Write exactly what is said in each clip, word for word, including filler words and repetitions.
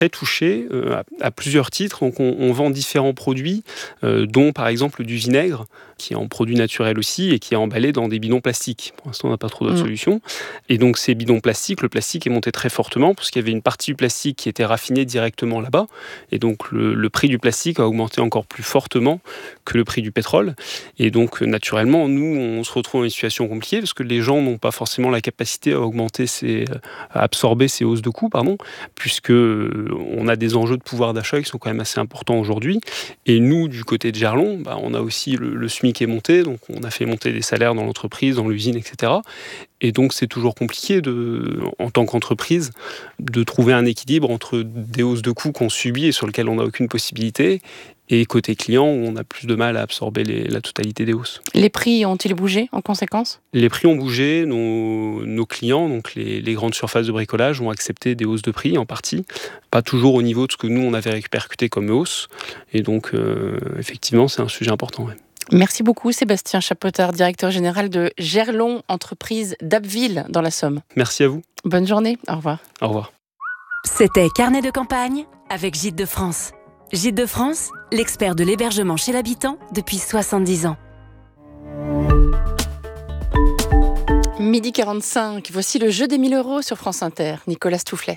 très touché euh, à, à plusieurs titres. Donc on, on vend différents produits, euh, dont par exemple du vinaigre, qui est en produit naturel aussi et qui est emballé dans des bidons plastiques. Pour l'instant, on n'a pas trop d'autres mmh. solutions. Et donc ces bidons plastiques, le plastique est monté très fortement parce qu'il y avait une partie du plastique qui était raffinée directement là-bas. Et donc le, le prix du plastique a augmenté encore plus fortement que le prix du pétrole. Et donc naturellement, nous, on se retrouve dans une situation compliquée parce que les gens n'ont pas forcément la capacité à augmenter ces, à absorber ces hausses de coûts, pardon, puisque on a des enjeux de pouvoir d'achat qui sont quand même assez importants aujourd'hui. Et nous, du côté de Gerlon, bah, on a aussi le, le SMIC qui est monté, donc on a fait monter des salaires dans l'entreprise, dans l'usine, et cetera. Et donc c'est toujours compliqué, de, en tant qu'entreprise, de trouver un équilibre entre des hausses de coûts qu'on subit et sur lesquelles on n'a aucune possibilité, et côté client, où on a plus de mal à absorber les, la totalité des hausses. Les prix ont-ils bougé en conséquence ? Les prix ont bougé. Nos, nos clients, donc les, les grandes surfaces de bricolage, ont accepté des hausses de prix en partie. Pas toujours au niveau de ce que nous, on avait répercuté comme hausse. Et donc, euh, effectivement, c'est un sujet important. Ouais. Merci beaucoup Sébastien Chapotard, directeur général de Gerlon, entreprise d'Abbeville dans la Somme. Merci à vous. Bonne journée, au revoir. Au revoir. C'était Carnet de campagne avec Gîtes de France. Gîtes de France, l'expert de l'hébergement chez l'habitant depuis soixante-dix ans. midi quarante-cinq, voici le jeu des mille euros sur France Inter. Nicolas Stoufflet.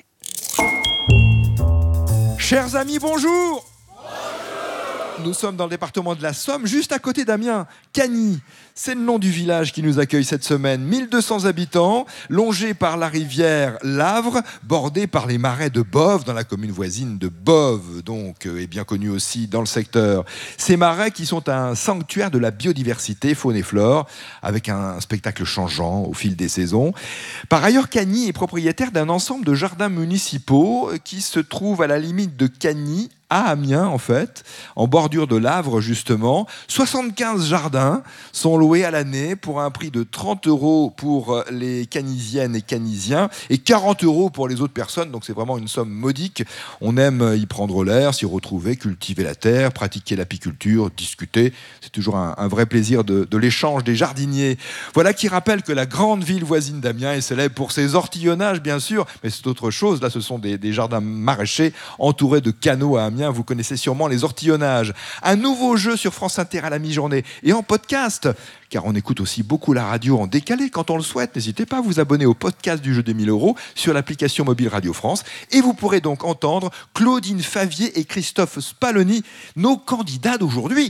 Chers amis, bonjour. Nous sommes dans le département de la Somme, juste à côté d'Amiens. Cagny, c'est le nom du village qui nous accueille cette semaine. mille deux cents habitants, longé par la rivière Lavre, bordé par les marais de Boves, dans la commune voisine de Boves, donc, et bien connu aussi dans le secteur. Ces marais qui sont un sanctuaire de la biodiversité, faune et flore, avec un spectacle changeant au fil des saisons. Par ailleurs, Cagny est propriétaire d'un ensemble de jardins municipaux qui se trouvent à la limite de Cagny, à Amiens en fait, en bordure de Lavre justement. soixante-quinze jardins sont loués à l'année pour un prix de trente euros pour les Cagnisiennes et Cagnisiens et quarante euros pour les autres personnes, donc c'est vraiment une somme modique. On aime y prendre l'air, s'y retrouver, cultiver la terre, pratiquer l'apiculture, discuter. C'est toujours un, un vrai plaisir de, de l'échange des jardiniers. Voilà qui rappelle que la grande ville voisine d'Amiens est célèbre pour ses ortillonnages bien sûr, mais c'est autre chose. Là ce sont des, des jardins maraîchers entourés de canaux à Amiens. Vous connaissez sûrement les ortillonnages. Un nouveau jeu sur France Inter à la mi-journée et en podcast, car on écoute aussi beaucoup la radio en décalé quand on le souhaite. N'hésitez pas à vous abonner au podcast du jeu des mille euros sur l'application mobile Radio France et vous pourrez donc entendre Claudine Favier et Christophe Spaloni, nos candidats d'aujourd'hui.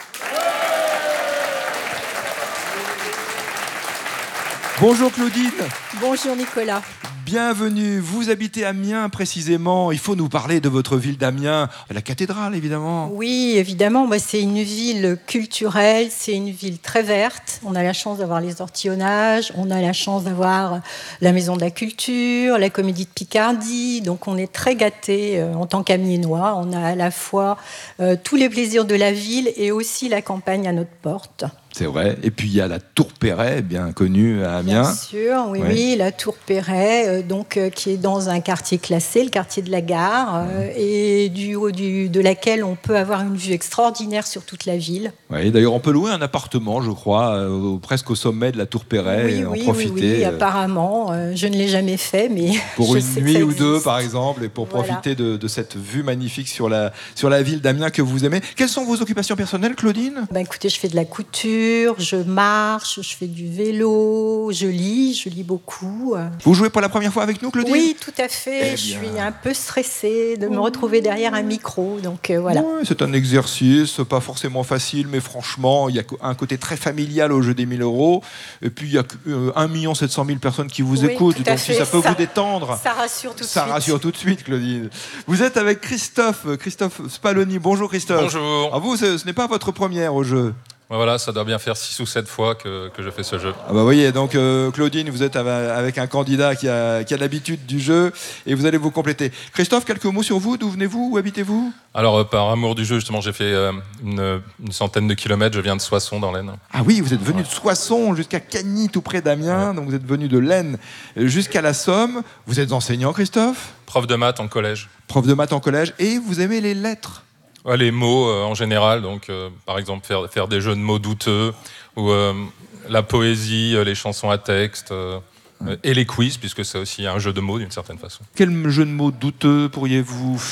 Bonjour Claudine. Bonjour Nicolas. Bienvenue, vous habitez Amiens précisément, il faut nous parler de votre ville d'Amiens, la cathédrale évidemment. Oui, évidemment, bah, c'est une ville culturelle, c'est une ville très verte, on a la chance d'avoir les ortillonnages, on a la chance d'avoir la Maison de la Culture, la Comédie de Picardie, donc on est très gâtés euh, en tant qu'Amiénois, on a à la fois euh, tous les plaisirs de la ville et aussi la campagne à notre porte. C'est vrai. Et puis il y a la Tour Perret, bien connue à Amiens. Bien sûr, oui, ouais. oui, la Tour Perret, euh, donc euh, qui est dans un quartier classé, le quartier de la Gare, euh, et du haut du, de laquelle on peut avoir une vue extraordinaire sur toute la ville. Oui, d'ailleurs, on peut louer un appartement, je crois, euh, presque au sommet de la Tour Perret, oui, et en oui, profiter. Oui, oui, euh, apparemment, euh, je ne l'ai jamais fait, mais pour je une sais nuit que ça ou deux, existe. par exemple, et pour Voilà. profiter de, de cette vue magnifique sur la sur la ville d'Amiens que vous aimez. Quelles sont vos occupations personnelles, Claudine ? Ben, écoutez, je fais de la couture, je marche, je fais du vélo, je lis, je lis beaucoup. Vous jouez pour la première fois avec nous, Claudine ? Oui, tout à fait. Eh bien... Je suis un peu stressée de me retrouver derrière un micro, donc euh, voilà. Ouais, c'est un exercice, pas forcément facile, mais franchement, il y a un côté très familial au jeu des mille euros. Et puis, il y a euh, un million sept cent mille personnes qui vous Oui, écoutent, tout à donc fait. si ça peut ça, vous détendre... Ça rassure tout de Ça suite. rassure tout de suite, Claudine. Vous êtes avec Christophe, Christophe Spaloni. Bonjour Christophe. Bonjour. Ah, vous, ce, ce n'est pas votre première au jeu. Voilà, ça doit bien faire six ou sept fois que, que je fais ce jeu. Ah bah voyez, donc euh, Claudine, vous êtes avec un candidat qui a, qui a l'habitude du jeu et vous allez vous compléter. Christophe, quelques mots sur vous, d'où venez-vous, où habitez-vous ? Alors, euh, par amour du jeu, justement, j'ai fait euh, une, une centaine de kilomètres, je viens de Soissons dans l'Aisne. Ah oui, vous êtes venu de Soissons jusqu'à Cagny, tout près d'Amiens, ouais. Donc vous êtes venu de l'Aisne jusqu'à la Somme. Vous êtes enseignant, Christophe ? Prof de maths en collège. Prof de maths en collège, et vous aimez les lettres ? Ouais, les mots euh, en général, donc euh, par exemple faire, faire des jeux de mots douteux, ou euh, la poésie, euh, les chansons à texte, euh, ouais. Et les quiz, puisque c'est aussi un jeu de mots d'une certaine façon. Quel jeu de mots douteux pourriez-vous